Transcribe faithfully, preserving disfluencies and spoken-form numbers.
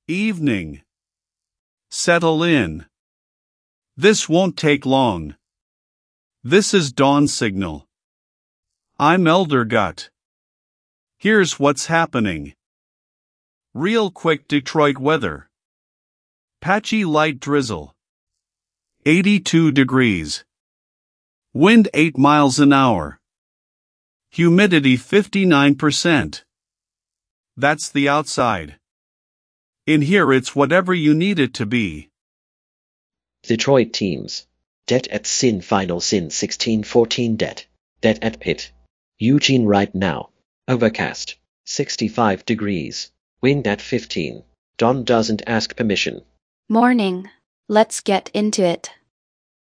Evening. Settle in. This won't take long. This is dawn signal. I'm Elder Gut. Here's what's happening. Real quick Detroit weather. Patchy light drizzle. eighty-two degrees. Wind eight miles an hour. Humidity fifty-nine percent. That's the outside. In here it's whatever you need it to be. Detroit teams. Det at Sin Final Sin sixteen fourteen Det. Det at Pitt. Eugene right now. Overcast. sixty-five degrees. Wind at fifteen. Don doesn't ask permission. Morning. Let's get into it.